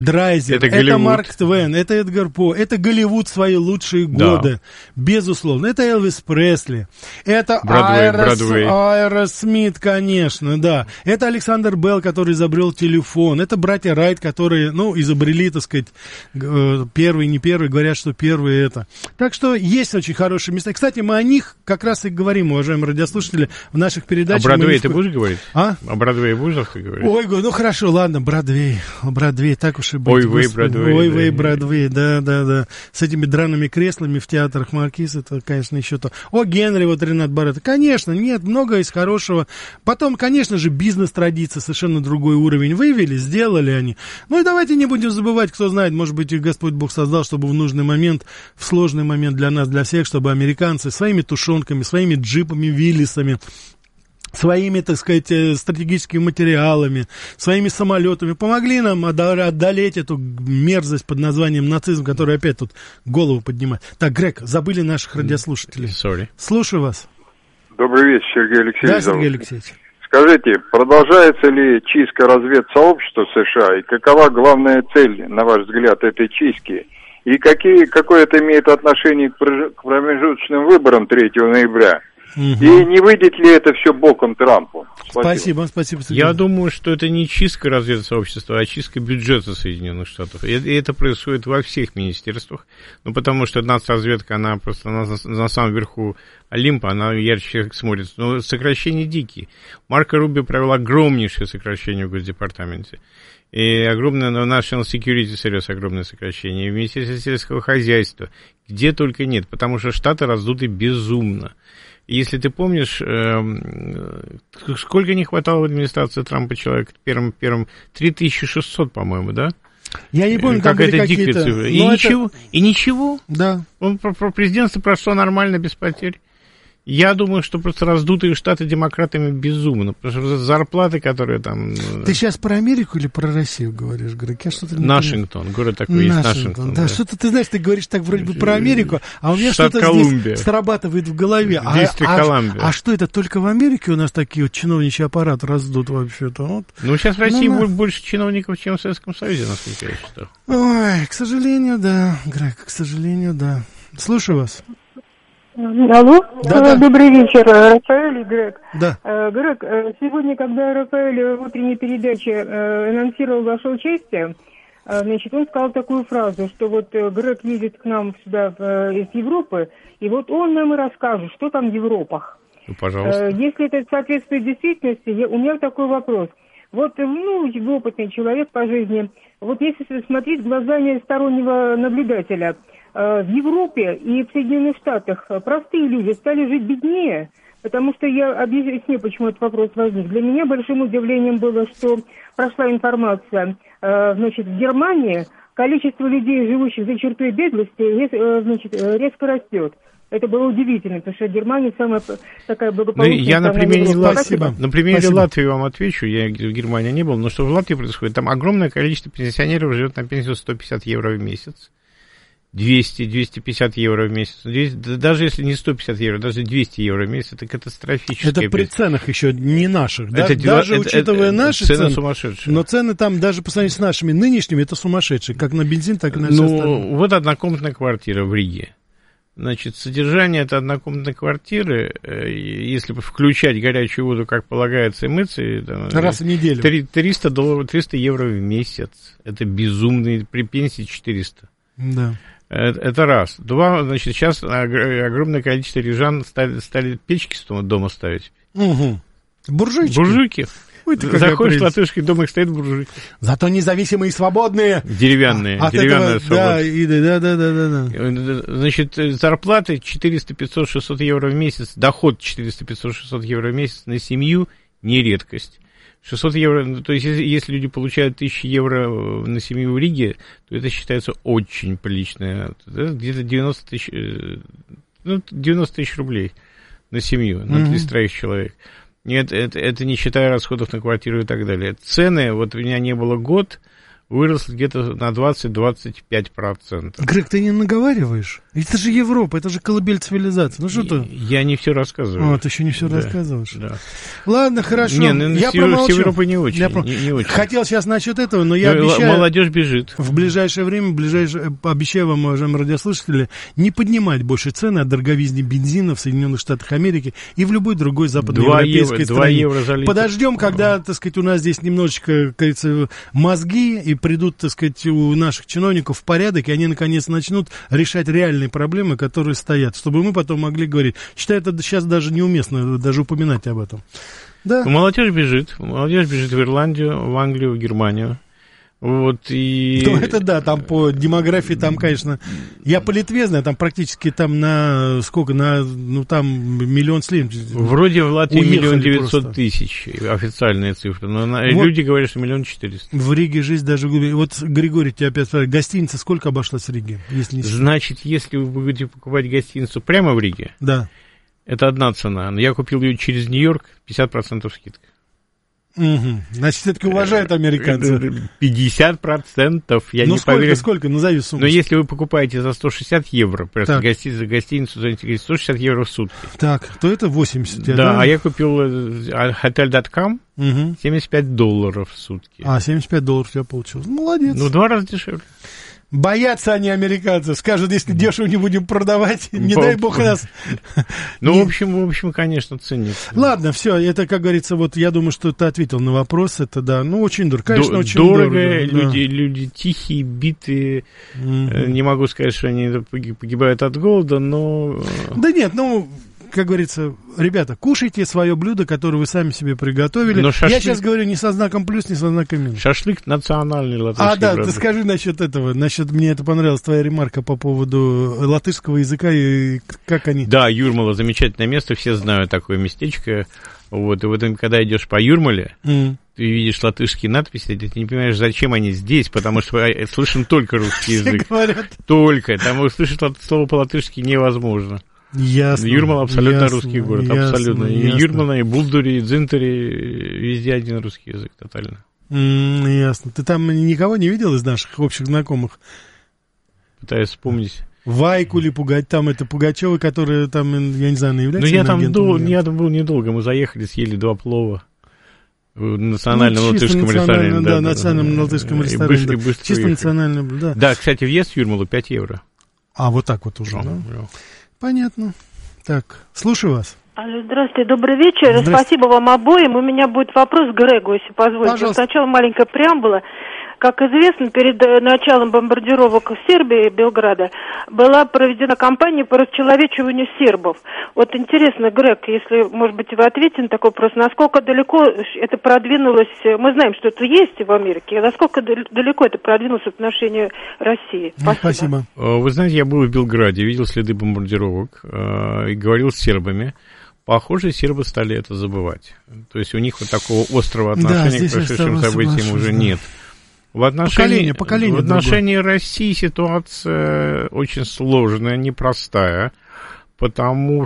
Драйзер, это Марк Твен, это Эдгар По, это Голливуд свои лучшие годы, безусловно. Это Элвис Пресли, это Аэросмит, конечно, да. Это Александр Белл, который изобрел телефон, это братья Райт, которые, изобрели, так сказать, первый, не первый, говорят, что первый это. Так что есть очень хорошие места. Кстати, мы о них как раз и говорим, уважаемые радиослушатели, в наших передачах. О Бродвее ты будешь говорить? О Бродвее будешь говорить? Ой, хорошо, ладно, Бродвей, так уж и быть. Ой, Бродвей, да. С этими драными креслами в театрах Маркиз, это, конечно, еще то. О, Генри, вот Ренат Барретта. Конечно, нет, много из хорошего. Потом, конечно же, бизнес-традиции, совершенно другой уровень вывели, сделали они. И давайте не будем забывать, кто знает, может быть, и Господь Бог создал, чтобы в нужный момент, в сложный момент для нас, для всех, чтобы американцы своими тушенками, своими джипами, Виллисами, своими, так сказать, стратегическими материалами, своими самолетами помогли нам одолеть эту мерзость под названием нацизм, который опять тут голову поднимает. Так, Грег, забыли наших радиослушателей. Sorry. Слушаю вас. Добрый вечер, Сергей Алексеевич. Да, Сергей Алексеевич. Скажите, продолжается ли чистка разведсообщества США и какова главная цель, на ваш взгляд, этой чистки? И какое это имеет отношение к промежуточным выборам 3 ноября? Угу. И не выйдет ли это все боком Трампу? Спасибо. Я думаю, что это не чистка разведсообщества, а чистка бюджета Соединенных Штатов. И это происходит во всех министерствах. Потому что нацразведка, она просто на самом верху Олимпа, она ярче смотрится. Но сокращения дикие. Марко Рубио провел огромнейшее сокращение в Госдепартаменте. И огромное, National Security Service огромное сокращение. И в Министерстве сельского хозяйства. Где только нет. Потому что Штаты раздуты безумно. Если ты помнишь, сколько не хватало в администрации Трампа человек первым 3600, по-моему, да? Я не помню, там были какие-то... цифры. И ничего. Да. Он про президентство прошло нормально, без потерь. Я думаю, что просто раздутые Штаты демократами безумно, потому что зарплаты, которые там... Ты сейчас про Америку или про Россию говоришь, Грег? Я что-то не Нашингтон, понимаю. Город такой есть, Нашингтон. Да, что-то ты знаешь, ты говоришь так вроде бы про Америку, а у меня штат что-то Колумбия. Здесь срабатывает в голове. Колумбия. А что это, только в Америке у нас такие вот чиновничий аппарат раздут вообще-то? Вот. Сейчас в России больше чиновников, чем в Советском Союзе, насколько я считаю. Ой, к сожалению, да, Грег, к сожалению, да. Слушаю вас. Алло, да. Добрый вечер, Рафаэль и Грег. Да. Грег, сегодня, когда Рафаэль в утренней передаче анонсировал ваше участие, он сказал такую фразу, что вот Грег едет к нам сюда из Европы, и вот он нам и расскажет, что там в Европах. Пожалуйста. Если это соответствует действительности, у меня такой вопрос. Вот, вы опытный человек по жизни, вот если смотреть глазами стороннего наблюдателя, в Европе и в Соединенных Штатах простые люди стали жить беднее, потому что я объясню, почему этот вопрос возник. Для меня большим удивлением было, что прошла информация, в Германии количество людей, живущих за чертой бедности, резко растет. Это было удивительно, потому что Германия самая такая благополучная я на примере Спасибо. Латвии вам отвечу, я в Германии не был, но что в Латвии происходит? Там огромное количество пенсионеров живет на пенсию 150 евро в месяц. 200-250 евро в месяц. Даже если не 150 евро, даже 200 евро в месяц, это катастрофически. Это при ценах еще не наших, да? Это даже учитывая наши цены сумасшедшие. Но цены там, даже по сравнению с нашими нынешними, это сумасшедшие, как на бензин, так и на все остальное. Вот однокомнатная квартира в Риге. Содержание этой однокомнатной квартиры, если включать горячую воду, как полагается, и мыться... раз в неделю. 300 евро в месяц. Это безумные, при пенсии 400. Да. Это раз. Два, сейчас огромное количество рижан стали печки дома ставить. Угу. Буржуйки. Заходишь в латышский дом, их стоят буржуйки. Зато независимые и свободные. Деревянная свобода. Да. Зарплаты 400, 500, 600 евро в месяц, доход 400, 500, 600 евро в месяц на семью не редкость. 600 евро, то есть если люди получают 1000 евро на семью в Риге, то это считается очень прилично. Где-то 90 тысяч рублей на семью, на 300 человек. Нет, это не считая расходов на квартиру и так далее. Цены, вот у меня не было год, вырос где-то на 20-25%. Грег, ты не наговариваешь? Это же Европа, это же колыбель цивилизации. Ну что ты? Я не все рассказываю. Ты еще не все рассказываешь. Да. Ладно, хорошо. Я промолчу. С Европой не очень. Не очень. Хотел сейчас насчет этого, но я обещаю... Молодежь бежит. В ближайшее время, обещаю вам, уважаемые радиослушатели, не поднимать больше цены от дороговизны бензина в Соединенных Штатах Америки и в любой другой западноевропейской стране. 2 евро за литр. Подождем, когда, так сказать, у нас здесь немножечко, как говорится, мозги и придут, так сказать, у наших чиновников в порядок, и они, наконец, начнут решать реальные проблемы, которые стоят, чтобы мы потом могли говорить. Считаю, это сейчас даже неуместно даже упоминать об этом. Да. Молодежь бежит в Ирландию, в Англию, в Германию. Вот, и... Ну, это да, там по демографии, там, конечно, я по Литве знаю, там практически там на, сколько, там миллион с лишним. Вроде в Латвии 1 900 000, официальные цифры, но вот люди говорят, что 1 400 000. В Риге жизнь даже глубее. Вот, Григорий, тебя опять спрашивает, гостиница сколько обошлась в Риге? Значит, если вы будете покупать гостиницу прямо в Риге, да. Это одна цена, но я купил ее через Нью-Йорк, 50% скидка. Угу. Значит, все-таки уважают американцы. 50%, я не поверю. Сколько? Назови сумму. Но если вы покупаете за 160 евро, просто за гостиницу за 160 евро в сутки. Так, то это 80. Да, а я купил hotel.com $75 в сутки. $75 у тебя получилось. Молодец. В 2 раза дешевле. Боятся они американцев. Скажут, если дешево не будем продавать, не дай бог нас. Ну, в общем, конечно, ценник. Ладно, все, это, как говорится, вот я думаю, что ты ответил на вопрос. Это да, очень дорого. Конечно, очень дорого. Люди тихие, битые. Не могу сказать, что они погибают от голода, но... Да нет, как говорится, ребята, кушайте свое блюдо, которое вы сами себе приготовили. Я сейчас говорю не со знаком плюс, не со знаком минус. Шашлык национальный латышский. Да, ты скажи насчет этого. Мне это понравилась твоя ремарка по поводу латышского языка и как они... Да, Юрмала замечательное место, все знают такое местечко. Вот, и в этом, когда идешь по Юрмале, ты видишь латышские надписи, ты не понимаешь, зачем они здесь, потому что слышен только русский язык. Только. Там услышать слово по-латышски невозможно. Ясно. Юрмала абсолютно русский город, абсолютно. И Юрмала, и Булдури, и Дзинтери, везде один русский язык, тотально. Ясно. Ты там никого не видел из наших общих знакомых? Пытаюсь вспомнить. Вайку или Пугачевы, которые там, я не знаю, являются агентом? Я там был недолго, мы заехали, съели 2 плова. В национальном латышском ресторане. Да, национальном латышском ресторане. Чисто национальное блюдо. Да, кстати, въезд в Юрмалу 5 евро. Вот так вот уже, да? Понятно. Так, слушаю вас. Алло, здравствуйте, добрый вечер. Спасибо вам обоим. У меня будет вопрос к Грегу, если позволите. Пожалуйста. Сначала маленькая преамбула. Как известно, перед началом бомбардировок в Сербии, Белграда, была проведена кампания по расчеловечиванию сербов. Вот интересно, Грег, если, может быть, вы ответите на такой вопрос, насколько далеко это продвинулось, мы знаем, что это есть в Америке, насколько далеко это продвинулось в отношении России? Спасибо. Вы знаете, я был в Белграде, видел следы бомбардировок и говорил с сербами. Похоже, сербы стали это забывать. То есть у них вот такого острого отношения к прошедшим событиям уже нет. В отношении России ситуация очень сложная, непростая, потому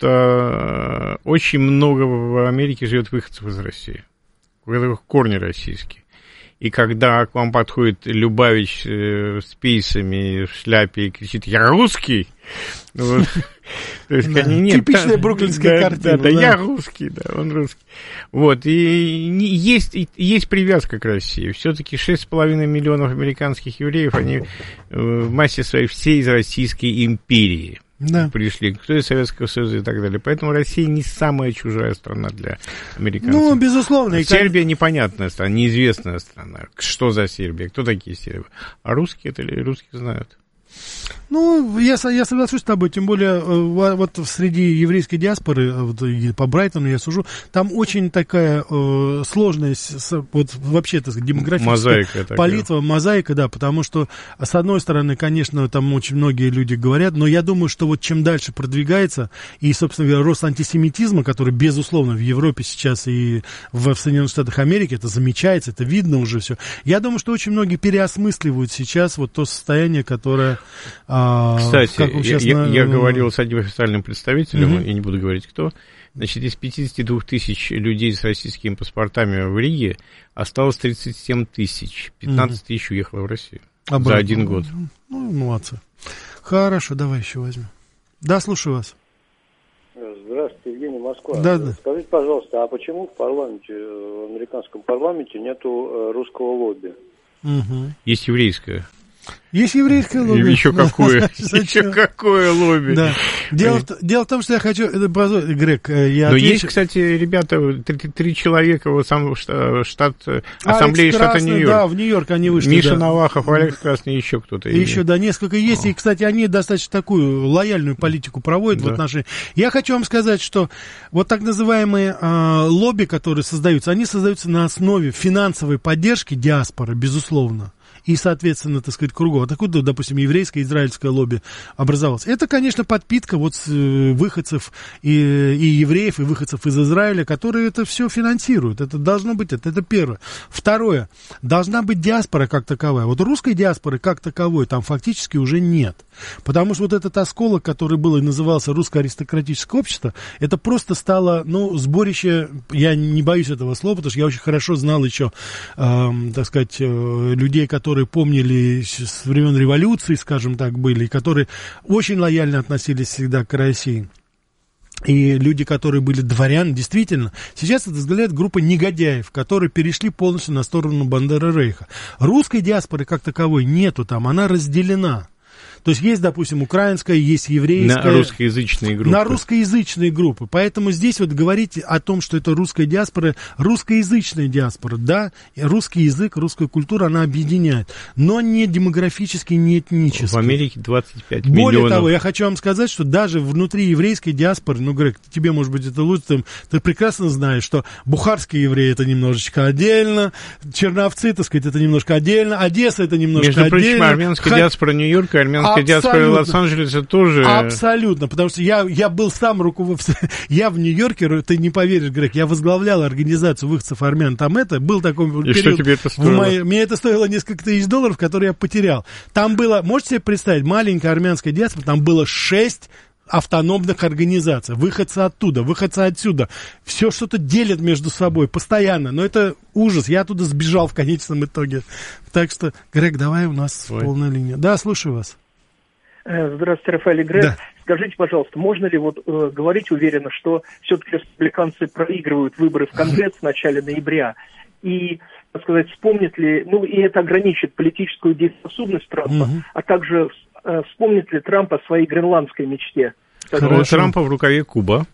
что очень много в Америке живет выходцев из России, у которых корни российские. И когда к вам подходит Любавич с пейсами в шляпе и кричит «Я русский!», вот, то есть, типичная бруклинская картина. Да, я русский, да, он русский. Вот, и есть привязка к России. Все-таки 6,5 миллионов американских евреев, они в массе своей все из Российской империи. Да. Пришли, кто из Советского Союза и так далее. Поэтому Россия не самая чужая страна для американцев. Безусловно. Сербия непонятная страна, неизвестная страна. Что за Сербия, кто такие сербы? А русские знают. Я соглашусь с тобой, тем более вот среди еврейской диаспоры, по Брайтону я сужу, там очень такая сложная, вот вообще, так сказать, демографическая палитра, мозаика, да, потому что, с одной стороны, конечно, там очень многие люди говорят, но я думаю, что вот чем дальше продвигается, и, собственно говоря, рост антисемитизма, который, безусловно, в Европе сейчас и в Соединенных Штатах Америки, это замечается, это видно уже все, я думаю, что очень многие переосмысливают сейчас вот то состояние, которое... Кстати, я говорил с одним официальным представителем, я не буду говорить кто, Значит, из 52 тысяч людей с российскими паспортами в Риге осталось 37 тысяч. 15 тысяч уехало в Россию за 1 год. Ну, молодцы. Хорошо, давай еще возьмем. Да, слушаю вас. Здравствуйте, Евгений, Москва. Да. Скажите, пожалуйста, а почему в американском парламенте нету русского лобби? Есть еврейское. Есть еврейское лобби. Еще какое? Еще какое лобби? Да. Дело в том, что я хочу... Грег, я Но отвечу. есть, кстати, ребята, 3 человека, вот сам штат, Ассамблеи штата Нью-Йорк. Да, в Нью-Йорк они вышли. Миша Навахов, Алекс Красный, еще кто-то. Еще, да, несколько есть. И, кстати, они достаточно такую лояльную политику проводят в отношении... Я хочу вам сказать, что вот так называемые лобби, которые создаются, они создаются на основе финансовой поддержки диаспоры, безусловно. И, соответственно, так сказать, кругом. Откуда, допустим, еврейское, израильское лобби образовалось? Это, конечно, подпитка вот выходцев и евреев, и выходцев из Израиля, которые это все финансируют. Это должно быть, это первое. Второе, должна быть диаспора как таковая. Вот русской диаспоры как таковой там фактически уже нет. Потому что вот этот осколок, который был и назывался русское аристократическое общество, это просто стало, ну, сборище, я не боюсь этого слова, потому что я очень хорошо знал еще, так сказать, людей, которые помнили с времен революции, скажем так, были, которые очень лояльно относились всегда к России. И люди, которые были дворяне, действительно, сейчас это возглавляет группа негодяев, которые перешли полностью на сторону Бандеры Рейха. Русской диаспоры как таковой нету там, она разделена. То есть есть, допустим, украинская, есть еврейская. На русскоязычные группы. На русскоязычные группы. Поэтому здесь вот говорить о том, что это русская диаспора, русскоязычная диаспора, да, русский язык, русская культура, она объединяет. Но не демографически, не этнически. В Америке 25 миллионов. Более того, я хочу вам сказать, что даже внутри еврейской диаспоры, ну, Грег, тебе, может быть, это лучше, ты прекрасно знаешь, что бухарские евреи это немножечко отдельно, черновцы, так сказать, это немножко отдельно, Одесса это немножко между отдельно. Между прочим, армянская диаспора Нью-Йорка, армянская диаспора Лос-Анджелеса тоже... Абсолютно, потому что я был сам я в Нью-Йорке, ты не поверишь, Грег, я возглавлял организацию выходцев армян, там это, был такой период... И что тебе это стоило? Мне это стоило несколько тысяч $, которые я потерял. Там было, можете себе представить, маленькая армянская диаспора, там было 6 автономных организаций, выходцы оттуда, выходцы отсюда, все что-то делят между собой постоянно, но это ужас, я оттуда сбежал в конечном итоге. Так что, Грег, давай, у нас полная линия. Да, слушаю вас. Здравствуйте, Рафаэль и Грег. Да. Скажите, пожалуйста, можно ли говорить уверенно, что все-таки республиканцы проигрывают выборы в Конгресс в начале ноября? И, так сказать, вспомнит ли, и это ограничит политическую дееспособность Трампа, а также вспомнит ли Трамп о своей гренландской мечте? У Трампа в рукаве Куба.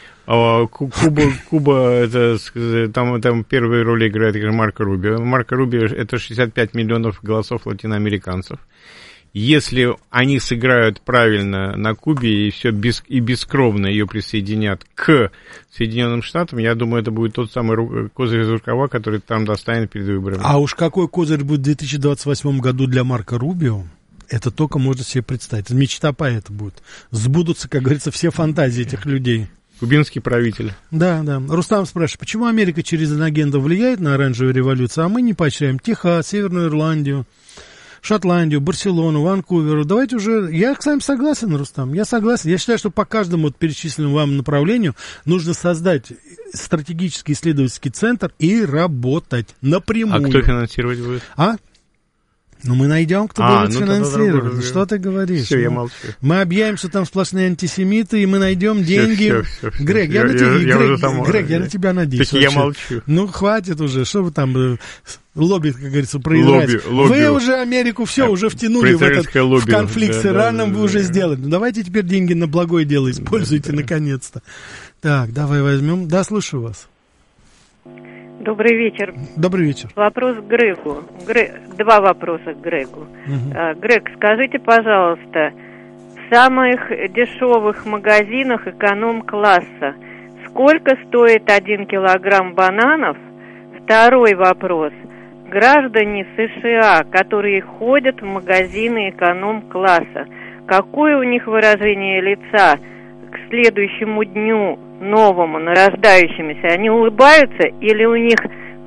Куба, это, там первую роль играет Марко Рубио. Марко Рубио это 65 миллионов голосов латиноамериканцев. Если они сыграют правильно на Кубе и все бескровно ее присоединят к Соединенным Штатам, я думаю, это будет тот самый козырь из рукава, который там достанет перед выборами. А уж какой козырь будет в 2028 году для Марко Рубио, это только можно себе представить. Мечта поэта будет. Сбудутся, как говорится, все фантазии этих людей. Кубинский правитель. Да. Рустам спрашивает, почему Америка через инагентов влияет на оранжевую революцию, а мы не поощряем Техас, Северную Ирландию, Шотландию, Барселону, Ванкуверу. Давайте уже... Я с вами согласен, Рустам, я согласен. Я считаю, что по каждому перечисленному вам направлению нужно создать стратегический исследовательский центр и работать напрямую. А кто финансировать будет? Мы найдем, кто будет финансировать. Что ты говоришь? Все, я молчу. Мы объявим, что там сплошные антисемиты, и мы найдем деньги. Все. Грег, я на тебя надеюсь. Так я молчу. Хватит уже, что вы там... Лобби, как говорится, проиграть. Вы уже Америку уже втянули в конфликт с Ираном, вы уже сделали. Давайте теперь деньги на благое дело используйте, наконец-то. Так, давай возьмем. Да, слушаю вас. Добрый вечер. Добрый вечер. Вопрос к Грегу. Два вопроса к Грегу. Грег, скажите, пожалуйста, в самых дешевых магазинах эконом-класса сколько стоит 1 килограмм бананов? Второй вопрос. Граждане США, которые ходят в магазины эконом-класса, какое у них выражение лица к следующему дню новому, нарождающемуся? Они улыбаются или у них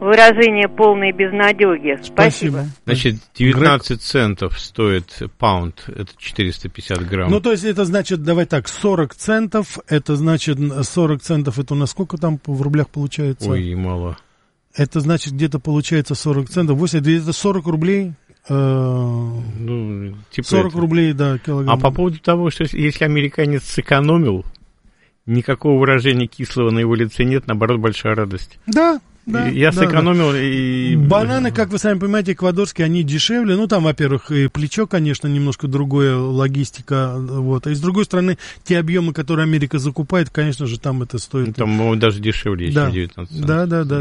выражение полной безнадеги. Спасибо. Значит, 19 центов стоит паунд, это 450 грамм. Ну, то есть, это значит, давай так, 40 центов, это значит, 40 центов, это у нас сколько там в рублях получается? Ой, мало. Это значит, где-то получается 40 центов, 80, это 40 рублей? Ну, типа 40 это. Рублей, да, килограмм. А по поводу того, что если американец сэкономил, никакого выражения кислого на его лице нет, наоборот, большая радость. Да. Да, я сэкономил и... Бананы, как вы сами понимаете, эквадорские, они дешевле. Ну, там, во-первых, и плечо, конечно, немножко другая логистика. Вот. И с другой стороны, те объемы, которые Америка закупает, конечно же, там это стоит... Там даже дешевле, да. чем 19 центов.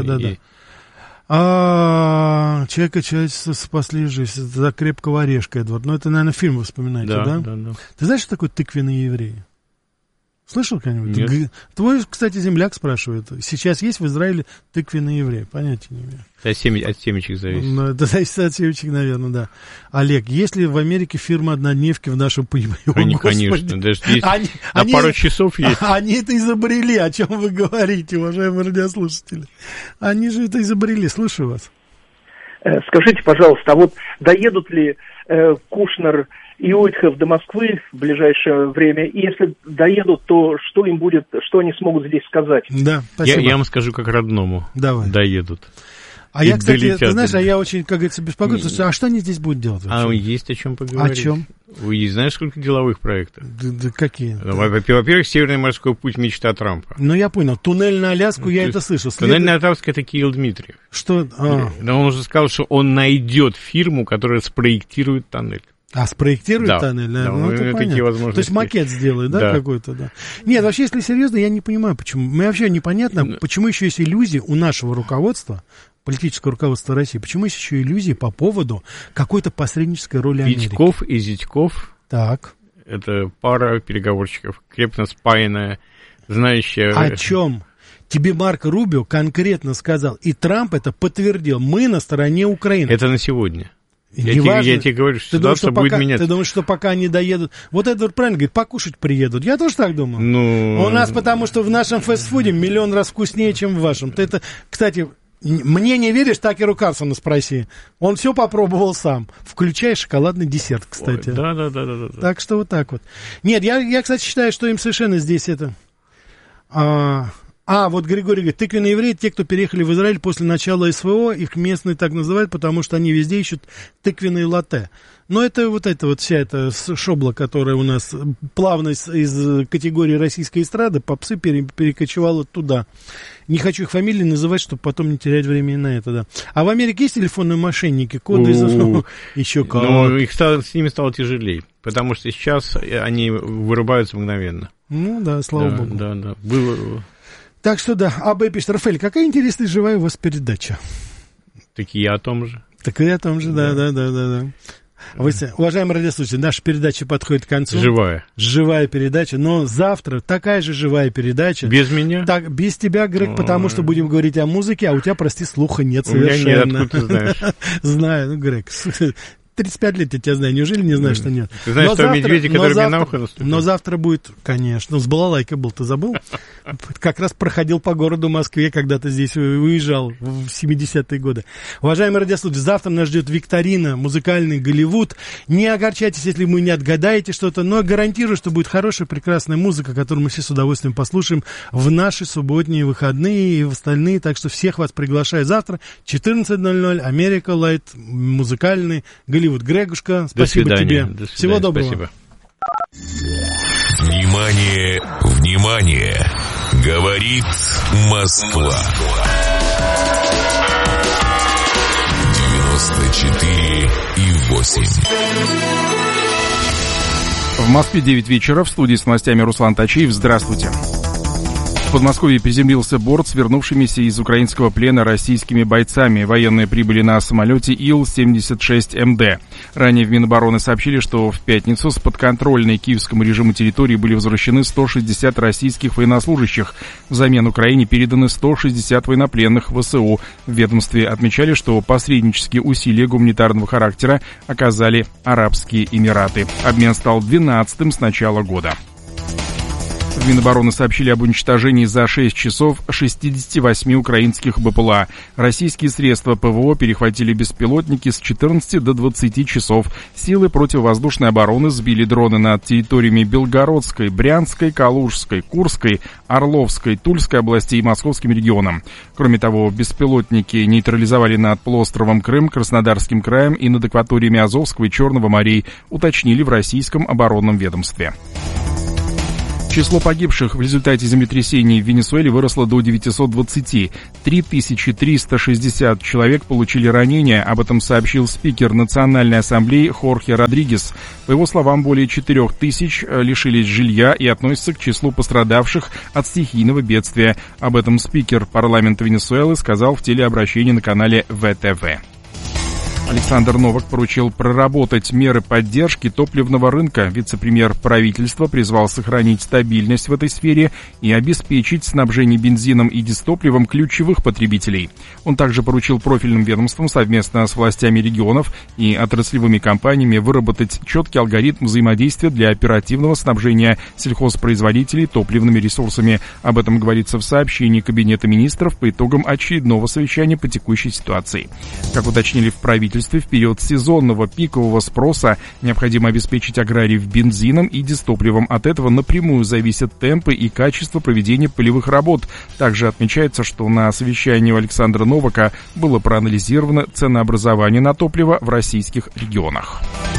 Да. Человека спасли жизнь за крепкого орешка, Эдвард. Ну, это, наверное, фильм вы вспоминаете, да? Да. Ты знаешь, что такое тыквенные евреи? Слышал как-нибудь? Нет. Твой, кстати, земляк спрашивает. Сейчас есть в Израиле тыквенные евреи? Понятия не имею. От семечек зависит. Ну, это зависит от семечек, наверное, да. Олег, есть ли в Америке фирма однодневки в нашем понимании? Конечно. Даже есть на пару часов есть. Они это изобрели. О чем вы говорите, уважаемые радиослушатели? Они же это изобрели. Слушаю вас. Скажите, пожалуйста, а вот доедут ли Кушнер и Уитхев до Москвы в ближайшее время? И если доедут, то что им будет, что они смогут здесь сказать? Да, спасибо. Я вам скажу как родному. Давай. Доедут. А я, кстати, ты знаешь, я очень, как говорится, беспокоюсь, а что они здесь будут делать вообще? Есть о чем поговорить. О чем? Знаешь, сколько деловых проектов? Да какие? Во-первых, Северный морской путь — мечта Трампа. Ну, я понял. Туннель на Аляску, я это слышал. Туннель на Аляску — это Кирилл Дмитриев. Что? Но он уже сказал, что он найдет фирму, которая спроектирует тоннель. А спроектирует тоннель? Да, ну, это такие возможности. То есть макет сделает, да, какой-то, да? Нет, вообще, если серьезно, я не понимаю, почему. Мне вообще непонятно, почему еще есть иллюзии у нашего руководства, политического руководства России, почему есть еще иллюзии по поводу какой-то посреднической роли Америки. Витьков и Зятьков. Так. Это пара переговорщиков, крепко спаянная, знающая... О чем? Тебе Марко Рубио конкретно сказал, и Трамп это подтвердил, мы на стороне Украины. Это на сегодня. Я тебе говорю, что ситуация будет меняться. Ты думаешь, что пока они доедут... Вот Эдвард правильно говорит, покушать приедут. Я тоже так думаю. Ну... У нас потому что в нашем фастфуде миллион раз вкуснее, чем в вашем. Ты это, кстати... Мне не веришь, Такеру Карлсону спроси. Он все попробовал сам, включая шоколадный десерт, кстати. Ой, да. Так что вот так вот. Нет, я, кстати, считаю, что им совершенно здесь это... вот Григорий говорит, тыквенные евреи, те, кто переехали в Израиль после начала СВО, их местные так называют, потому что они везде ищут тыквенные латте. Но это вот вся эта шобла, которая у нас плавно из категории российской эстрады, попсы перекочевала туда. Не хочу их фамилии называть, чтобы потом не терять времени на это, да. А в Америке есть телефонные мошенники, коды еще как. Ну, с ними стало тяжелее, потому что сейчас они вырубаются мгновенно. Ну да, слава богу. Да. Было... Так что да, АБ пишет, Рафаэль, какая интересная живая у вас передача? Так и я о том же. Так и я о том же, да. Уважаемые радиослушатели, наша передача подходит к концу. Живая передача, но завтра такая же живая передача. Без меня? Так, без тебя, Грег, потому что будем говорить о музыке, а у тебя, прости, слуха нет совершенно. У меня нет, откуда ты знаешь? Знаю, Грег, 35 лет я тебя знаю, неужели не знаешь, что нет? Ты знаешь, что медведи, которые мне на ухо наступили? Но завтра будет, конечно, с балалайкой был, ты забыл? Как раз проходил по городу Москве, когда ты здесь уезжал в 70-е годы. Уважаемые радиослушатели, завтра нас ждет викторина, музыкальный Голливуд. Не огорчайтесь, если вы не отгадаете что-то, но гарантирую, что будет хорошая, прекрасная музыка, которую мы все с удовольствием послушаем в наши субботние выходные и в остальные. Так что всех вас приглашаю завтра, 14:00, Америка Лайт, музыкальный Голливуд. Грегушка, спасибо тебе. Всего доброго. Спасибо. Внимание, внимание! Говорит Москва. 94,8. В Москве 9 вечера. В студии с новостями Руслан Тачиев. Здравствуйте. В Подмосковье приземлился борт с вернувшимися из украинского плена российскими бойцами. Военные прибыли на самолете Ил-76МД. Ранее в Минобороны сообщили, что в пятницу с подконтрольной киевскому режиму территории были возвращены 160 российских военнослужащих. Взамен Украине переданы 160 военнопленных ВСУ. В ведомстве отмечали, что посреднические усилия гуманитарного характера оказали Арабские Эмираты. Обмен стал 12-м с начала года. В Минобороны сообщили об уничтожении за 6 часов 68 украинских БПЛА. Российские средства ПВО перехватили беспилотники с 14 до 20 часов. Силы противовоздушной обороны сбили дроны над территориями Белгородской, Брянской, Калужской, Курской, Орловской, Тульской областей и Московским регионом. Кроме того, беспилотники нейтрализовали над полуостровом Крым, Краснодарским краем и над акваториями Азовского и Черного морей, уточнили в российском оборонном ведомстве. Число погибших в результате землетрясений в Венесуэле выросло до 920. 3360 человек получили ранения, об этом сообщил спикер Национальной ассамблеи Хорхе Родригес. По его словам, более 4000 лишились жилья и относятся к числу пострадавших от стихийного бедствия. Об этом спикер парламента Венесуэлы сказал в телеобращении на канале ВТВ. Александр Новак поручил проработать меры поддержки топливного рынка. Вице-премьер правительства призвал сохранить стабильность в этой сфере и обеспечить снабжение бензином и дизтопливом ключевых потребителей. Он также поручил профильным ведомствам совместно с властями регионов и отраслевыми компаниями выработать четкий алгоритм взаимодействия для оперативного снабжения сельхозпроизводителей топливными ресурсами. Об этом говорится в сообщении Кабинета министров по итогам очередного совещания по текущей ситуации. Как уточнили в правительстве, в период сезонного пикового спроса необходимо обеспечить аграриев бензином и дизтопливом. От этого напрямую зависят темпы и качество проведения полевых работ. Также отмечается, что на совещании у Александра Новака было проанализировано ценообразование на топливо в российских регионах.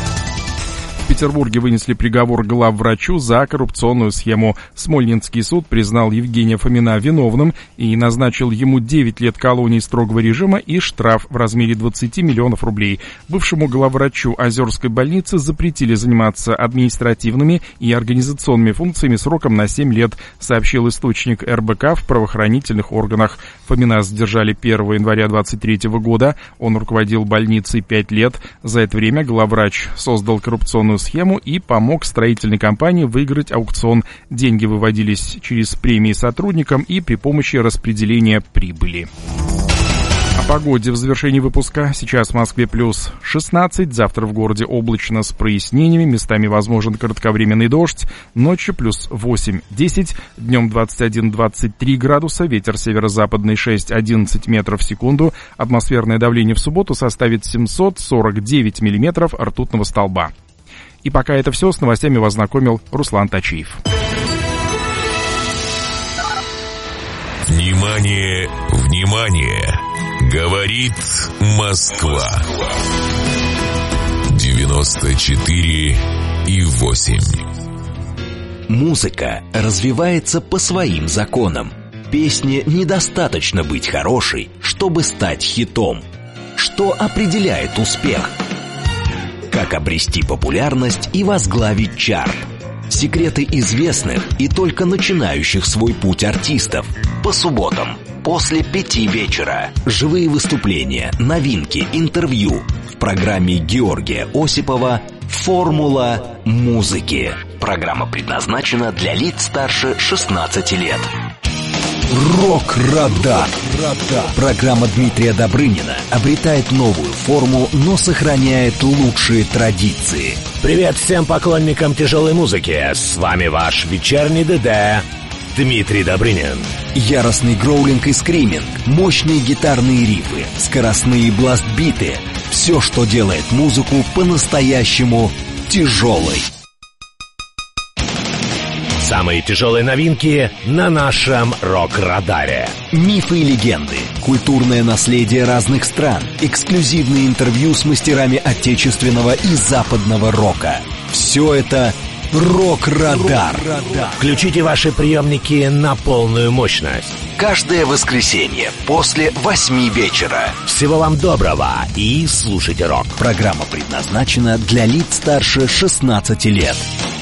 В Петербурге вынесли приговор главврачу за коррупционную схему. Смольнинский суд признал Евгения Фомина виновным и назначил ему 9 лет колонии строгого режима и штраф в размере 20 миллионов рублей. Бывшему главврачу Озерской больницы запретили заниматься административными и организационными функциями сроком на 7 лет, сообщил источник РБК в правоохранительных органах. Фомина задержали 1 января 2023 года. Он руководил больницей 5 лет. За это время главврач создал коррупционную схему и помог строительной компании выиграть аукцион. Деньги выводились через премии сотрудникам и при помощи распределения прибыли. О погоде в завершении выпуска. Сейчас в Москве плюс 16, завтра в городе облачно с прояснениями, местами возможен кратковременный дождь, ночью плюс 8-10, днем 21-23 градуса, ветер северо-западный 6-11 метров в секунду, атмосферное давление в субботу составит 749 миллиметров ртутного столба. И пока это все, с новостями вас знакомил Руслан Тачиев. Внимание, внимание! Говорит Москва. 94,8. Музыка развивается по своим законам. Песне недостаточно быть хорошей, чтобы стать хитом. Что определяет успех? Как обрести популярность и возглавить чарт? Секреты известных и только начинающих свой путь артистов. По субботам после 5 вечера. Живые выступления, новинки, интервью. В программе Георгия Осипова «Формула музыки». Программа предназначена для лиц старше 16 лет. Рок-радар. Программа Дмитрия Добрынина обретает новую форму, но сохраняет лучшие традиции. Привет всем поклонникам тяжелой музыки. С вами ваш вечерний ДД Дмитрий Добрынин. Яростный гроулинг и скриминг, мощные гитарные рифы, скоростные бласт-биты. Все, что делает музыку по-настоящему тяжелой. Самые тяжелые новинки на нашем рок-радаре. Мифы и легенды, культурное наследие разных стран, эксклюзивные интервью с мастерами отечественного и западного рока. Все это «Рок-радар». Включите ваши приемники на полную мощность. Каждое воскресенье после 8 вечера. Всего вам доброго и слушайте рок. Программа предназначена для лиц старше 16 лет.